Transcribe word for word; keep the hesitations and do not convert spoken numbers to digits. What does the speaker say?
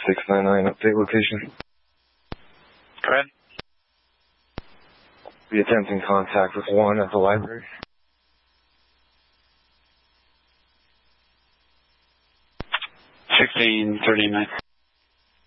six nine nine, update location. Go ahead. Be attempting contact with one at the library. sixteen thirty-nine.